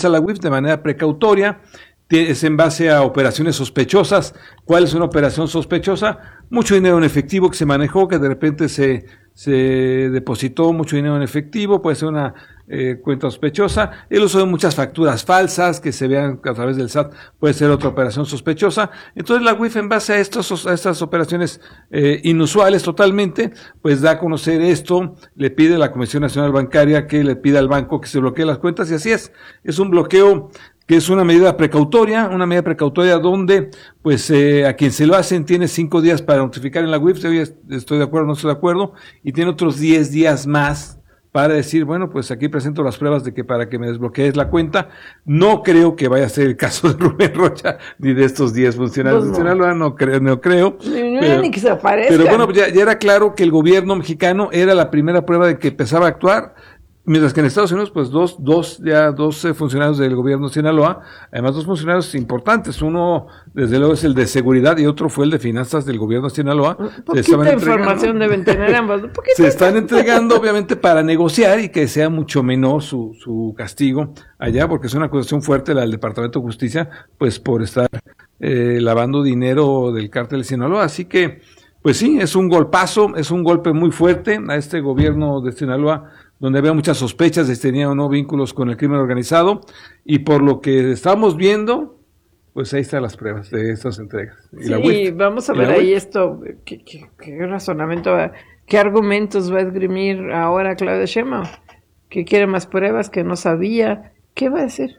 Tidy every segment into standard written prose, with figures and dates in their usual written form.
utiliza la UIF de manera precautoria, es en base a operaciones sospechosas. ¿Cuál es una operación sospechosa? Mucho dinero en efectivo que se manejó, que de repente se depositó mucho dinero en efectivo, puede ser una cuenta sospechosa. El uso de muchas facturas falsas que se vean a través del SAT puede ser otra operación sospechosa. Entonces la UIF, en base a estas operaciones inusuales totalmente, pues da a conocer esto, le pide a la Comisión Nacional Bancaria que le pida al banco que se bloquee las cuentas, y así es un bloqueo que es una medida precautoria donde, pues, a quien se lo hacen tiene 5 días para notificar en la UIF, oye, estoy de acuerdo, no estoy de acuerdo, y tiene otros 10 días más para decir, bueno, pues aquí presento las pruebas de que para que me desbloquees la cuenta. No creo que vaya a ser el caso de Rubén Rocha, ni de estos 10 funcionarios de Sinaloa, no creo. Ni que se aparezca. Pero bueno, ya era claro que el gobierno mexicano era la primera prueba de que empezaba a actuar. Mientras que en Estados Unidos, pues dos funcionarios del gobierno de Sinaloa, además 2 funcionarios importantes, uno desde luego es el de seguridad y otro fue el de finanzas del gobierno de Sinaloa. Poquita información deben tener ambos. Se están entregando obviamente para negociar y que sea mucho menor su castigo allá, porque es una acusación fuerte la del Departamento de Justicia, pues por estar lavando dinero del cártel de Sinaloa. Así que, pues sí, es un golpazo, es un golpe muy fuerte a este gobierno de Sinaloa, donde había muchas sospechas de si tenía o no vínculos con el crimen organizado, y por lo que estamos viendo, pues ahí están las pruebas de estas entregas. Y sí, vamos a ver ahí esto, qué razonamiento, qué argumentos va a esgrimir ahora Claudia Sheinbaum, que quiere más pruebas, que no sabía, ¿qué va a decir?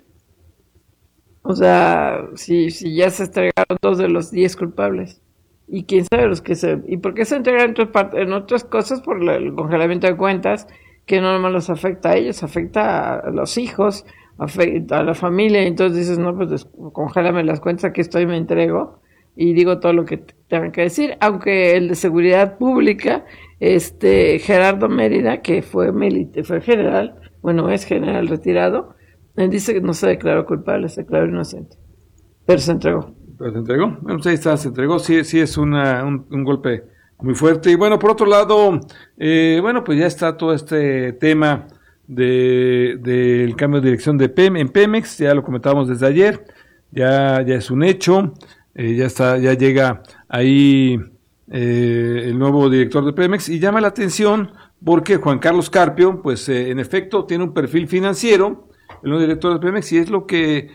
O sea, si ya se entregaron 2 de los 10 culpables, y quién sabe y por qué se entregan en otras cosas, por el congelamiento de cuentas, que no nomás los afecta a ellos, afecta a los hijos, afecta a la familia, y entonces dices, no, pues congélame las cuentas, aquí estoy, me entrego, y digo todo lo que tengan que decir, aunque el de seguridad pública, Gerardo Mérida, que fue general, bueno, es general retirado, él dice que no se declaró culpable, se declaró inocente, pero se entregó. Bueno, pues ahí está, se entregó, sí es un golpe muy fuerte. Y bueno, por otro lado, pues ya está todo este tema del cambio de dirección en Pemex, ya lo comentábamos desde ayer, ya es un hecho, ya llega ahí el nuevo director de Pemex, y llama la atención porque Juan Carlos Carpio, pues en efecto tiene un perfil financiero, el nuevo director de Pemex, y es lo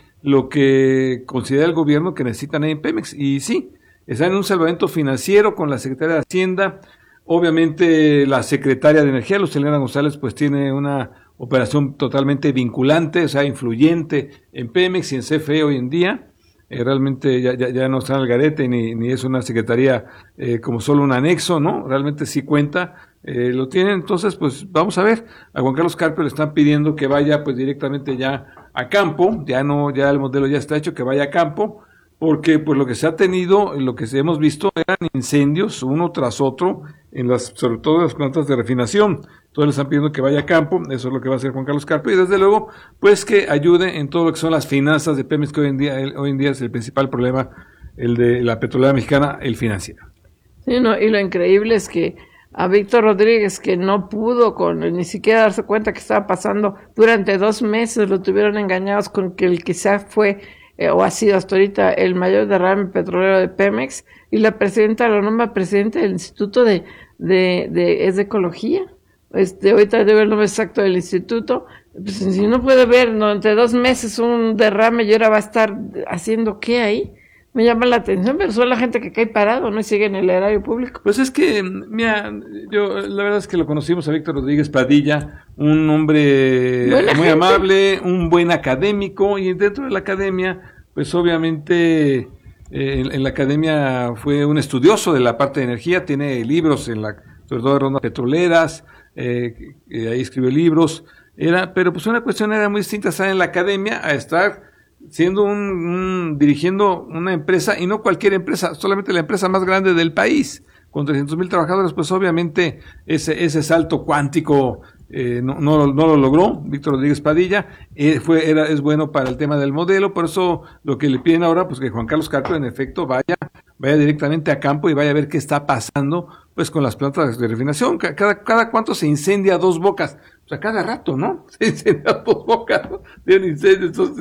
que considera el gobierno que necesitan ahí en Pemex, y sí, está en un salvamento financiero con la Secretaría de Hacienda. Obviamente la Secretaria de Energía, Lucelena González, pues tiene una operación totalmente vinculante, o sea, influyente en Pemex y en CFE hoy en día. Realmente ya no está en el garete ni es una secretaría como solo un anexo, ¿no? Realmente sí cuenta, lo tienen. Entonces, pues vamos a ver. A Juan Carlos Carpio le están pidiendo que vaya pues directamente ya a campo, ya el modelo ya está hecho, que vaya a campo, porque pues lo que se ha tenido, lo que hemos visto eran incendios uno tras otro sobre todo en las plantas de refinación. Entonces le están pidiendo que vaya a campo, eso es lo que va a hacer Juan Carlos Carpio, y desde luego pues que ayude en todo lo que son las finanzas de Pemex, que hoy en día es el principal problema, el de la petrolera mexicana, el financiero. Sí, no, y lo increíble es que a Víctor Rodríguez, que no pudo ni siquiera darse cuenta que estaba pasando durante 2 meses, lo tuvieron engañados con que el quizá fue o ha sido hasta ahorita el mayor derrame petrolero de Pemex, y la presidenta lo nombra presidente del Instituto es de Ecología. Ahorita debe ver el nombre exacto del instituto. Pues, si no puede ver durante 2 meses un derrame y ahora va a estar haciendo ¿qué ahí? Me llama la atención, pero son la gente que cae parado, ¿no? Y sigue en el erario público. Pues es que, mira, la verdad es que lo conocimos a Víctor Rodríguez Padilla, un hombre muy amable, un buen académico, y dentro de la academia, pues obviamente en la academia fue un estudioso de la parte de energía, tiene libros sobre todo de rondas petroleras, ahí escribió libros, pero pues una cuestión era muy distinta estar en la academia a estar siendo dirigiendo una empresa, y no cualquier empresa, solamente la empresa más grande del país, con 300,000 trabajadores. Pues obviamente ese salto cuántico no lo logró Víctor Rodríguez Padilla. Es bueno para el tema del modelo, por eso lo que le piden ahora, pues que Juan Carlos Carpio en efecto vaya directamente a campo y vaya a ver qué está pasando pues con las plantas de refinación. Cada cuánto se incendia Dos Bocas, o sea, cada rato, ¿no? Se incendia Dos Bocas, ¿no? Tienen incendios. Entonces